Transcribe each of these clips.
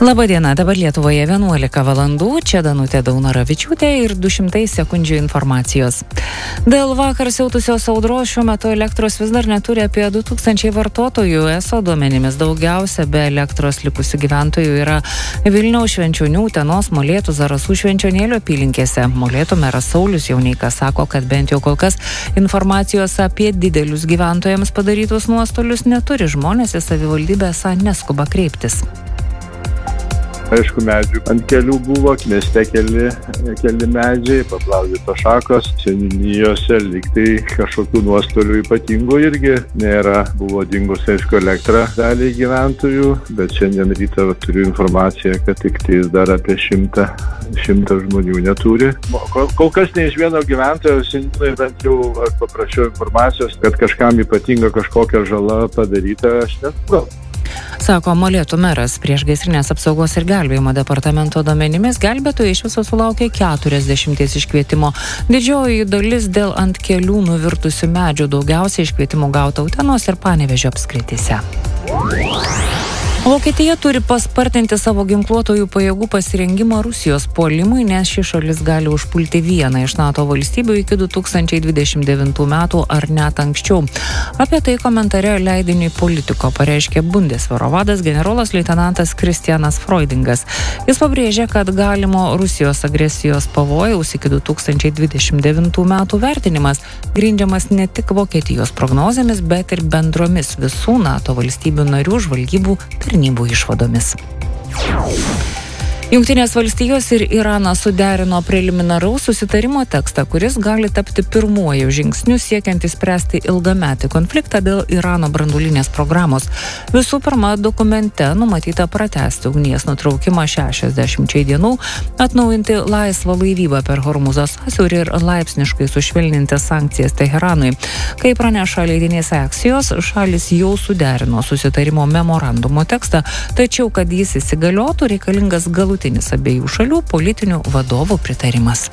Labadiena, dabar Lietuvoje 11 valandų, čia Danutė Daunoravičiūtė ir 200 sekundžių informacijos. Dėl vakar siautusios audros šiuo metu elektros vis dar neturi apie 2000 vartotojų. ESO duomenimis daugiausia be elektros likusių gyventojų yra Vilniaus, Švenčionių, Utenos, Molėtų, Zarasų, Švenčionėlio apylinkėse. Molėtų meras Saulius Jauneikas sako, kad bent jau kol kas informacijos apie didelius gyventojams padarytus nuostolius neturi. Žmonės į savivaldybę esą neskuba kreiptis. Aišku, medžių ant kelių buvo, mieste keli medžiai, paplaudytos šakos, seniūnijose lygtai kažkokių nuostolių ypatingų irgi nėra. Buvo dingus, aišku, elektra daliai gyventojų, bet šiandien rytą turiu informaciją, kad tik dar apie 100 žmonių neturi. Kol kas ne iš vieno gyventojo, seniūnai bent jau paprašiau informacijos, kad kažkam ypatinga kažkokia žala padaryta, aš nesu. Sako Molėtų meras. Priešgaisrinės apsaugos ir gelbėjimo departamento duomenimis gelbėtojai iš viso sulaukė 40 iškvietimo. Didžioji dalis dėl ant kelių nuvirtusių medžių, daugiausiai iškvietimų gauta Utenos ir Panevėžio apskrityse. Vokietija turi paspartinti savo ginkluotojų pajėgų pasirengimą Rusijos puolimui, nes ši šalis gali užpulti vieną iš NATO valstybių iki 2029 metų ar net anksčiau. Apie tai komentare leidiniui Politico pareiškė Bundesvero vadas generolas leitenantas Christianas Freudingas. Jis pabrėžė, kad galimo Rusijos agresijos pavojaus iki 2029 metų vertinimas grindžiamas ne tik Vokietijos prognozėmis, bet ir bendromis visų NATO valstybių narių žvalgybų tarnybų išvadomis. Jungtinės valstijos ir Iranas suderino preliminaraus susitarimo tekstą, kuris gali tapti pirmuoju žingsniu siekiant išspręsti ilgametį konfliktą dėl Irano branduolinės programos. Visų pirma, dokumente numatyta pratęsti ugnies nutraukimą 60 dienų, atnaujinti laisvą laivybą per Hormuzo sąsiaurį ir laipsniškai sušvelninti sankcijas Teheranui. Kaip praneša leidinys Axios, šalis jau suderino susitarimo memorandumo tekstą, tačiau, kad jis įsigaliotų, reikalingas galutinis abiejų šalių politinių vadovų pritarimas.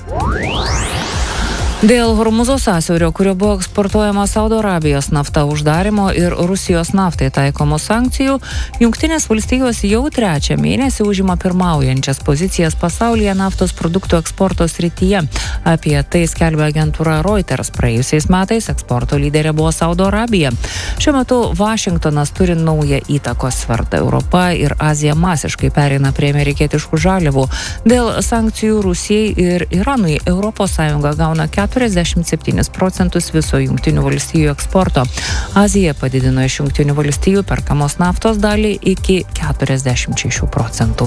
Dėl Hormuzo sąsiaurio, kurio buvo eksportuojama Saudo Arabijos nafta uždarimo ir Rusijos naftai taikomų sankcijų, Jungtinės valstijos jau 3 mėnesį užima pirmaujančias pozicijas pasaulyje naftos produktų eksporto srityje. Apie tai skelbia agentūra Reuters. Praėjusiais metais eksporto lyderė buvo Saudo Arabija. Šiuo metu Vašingtonas turi naują įtakos svertą. Europa ir Azija masiškai pereina prie amerikietiškų žaliavų. Dėl sankcijų Rusijai ir Iranui ES gauna 47% viso Jungtinių valstijų eksporto. Azija padidino iš Jungtinių valstijų perkamos naftos dalį iki 46%.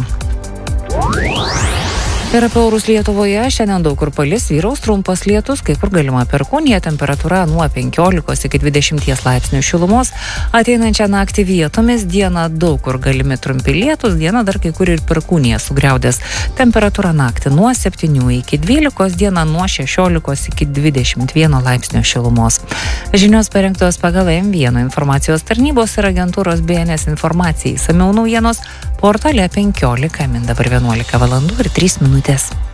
Ir apie orus Lietuvoje šiandien daug kur palis, vyraus trumpas lietus, kai kur galima perkūnija, temperatūra nuo 15 iki 20 laipsnių šilumos. Ateinančią naktį vietomis dieną daug kur galimi trumpi lietus, dieną dar kai kur ir perkūnija sugriaudės. Temperatūra naktį nuo 7 iki 12, dieną nuo 16 iki 21 laipsnio šilumos. Žinios parengtos pagal M1 informacijos tarnybos ir agentūros BNS informacijai. Išsamiau naujienos portale 15 min. Dabar 11 valandų ir 3 minutės.